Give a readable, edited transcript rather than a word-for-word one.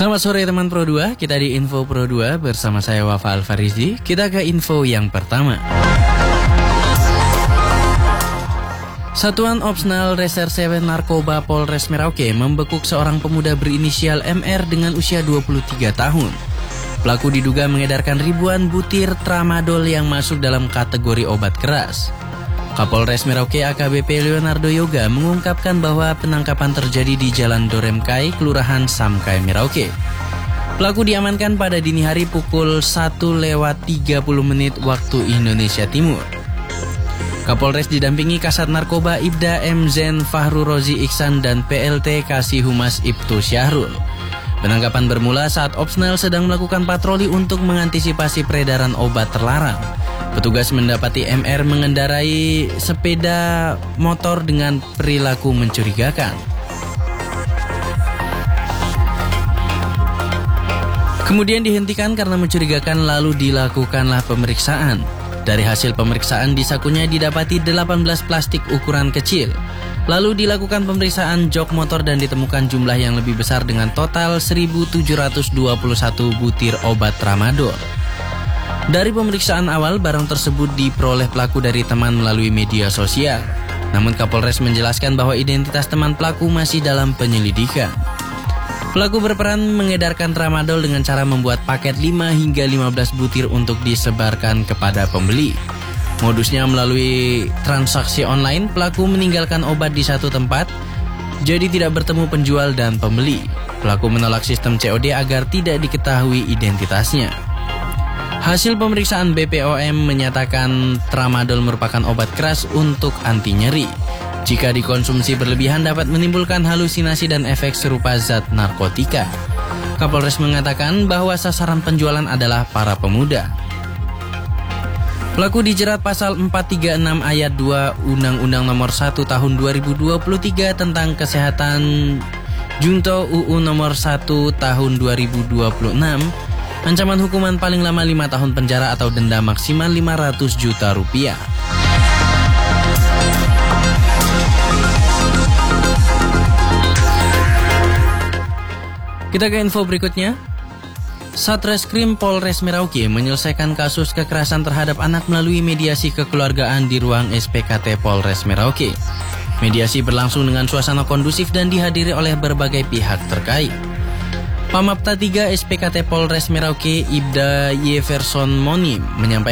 Selamat sore teman Pro 2, kita di Info Pro 2 bersama saya Wafa Alfarizi. Kita ke info yang pertama. Satuan Opsional Reserse Narkoba Polres Merauke membekuk seorang pemuda berinisial MR dengan usia 23 tahun. Pelaku diduga mengedarkan ribuan butir tramadol yang masuk dalam kategori obat keras. Kapolres Merauke AKBP Leonardo Yoga mengungkapkan bahwa penangkapan terjadi di Jalan Doremkai, Kelurahan Samkai, Merauke. Pelaku diamankan pada dini hari pukul 1:30 waktu Indonesia Timur. Kapolres didampingi Kasat Narkoba Ibda M. Zen Fahru Rozi Iksan dan PLT Kasih Humas Ibtu Syahrul. Penangkapan bermula saat Opsional sedang melakukan patroli untuk mengantisipasi peredaran obat terlarang. Petugas mendapati MR mengendarai sepeda motor dengan perilaku mencurigakan. Kemudian dihentikan karena mencurigakan lalu dilakukanlah pemeriksaan. Dari hasil pemeriksaan di sakunya didapati 18 plastik ukuran kecil. Lalu dilakukan pemeriksaan jok motor dan ditemukan jumlah yang lebih besar dengan total 1.721 butir obat tramadol. Dari pemeriksaan awal, barang tersebut diperoleh pelaku dari teman melalui media sosial. Namun Kapolres menjelaskan bahwa identitas teman pelaku masih dalam penyelidikan. Pelaku berperan mengedarkan tramadol dengan cara membuat paket 5 hingga 15 butir untuk disebarkan kepada pembeli. Modusnya melalui transaksi online, pelaku meninggalkan obat di satu tempat, jadi tidak bertemu penjual dan pembeli. Pelaku menolak sistem COD agar tidak diketahui identitasnya. Hasil pemeriksaan BPOM menyatakan tramadol merupakan obat keras untuk anti nyeri. Jika dikonsumsi berlebihan dapat menimbulkan halusinasi dan efek serupa zat narkotika. Kapolres mengatakan bahwa sasaran penjualan adalah para pemuda. Pelaku dijerat pasal 436 ayat 2 Undang-Undang Nomor 1 Tahun 2023 tentang Kesehatan Junto UU Nomor 1 Tahun 2026. Ancaman hukuman paling lama 5 tahun penjara atau denda maksimal 500 juta rupiah. Kita ke info berikutnya. Satreskrim Polres Merauke menyelesaikan kasus kekerasan terhadap anak melalui mediasi kekeluargaan di ruang SPKT Polres Merauke. Mediasi berlangsung dengan suasana kondusif dan dihadiri oleh berbagai pihak terkait. Pamapta 3 SPKT Polres Merauke Ibda Yeverson Moni menyampaikan